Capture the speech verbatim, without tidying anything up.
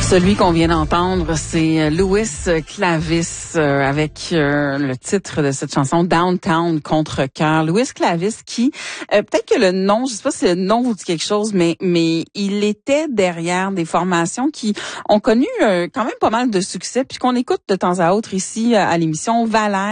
Celui qu'on vient d'entendre, c'est Louis Clavis euh, avec euh, le titre de cette chanson Downtown contre cœur. Louis Clavis qui, euh, peut-être que le nom, je sais pas si le nom vous dit quelque chose, mais mais il était derrière des formations qui ont connu euh, quand même pas mal de succès, puis qu'on écoute de temps à autre ici à l'émission Valère.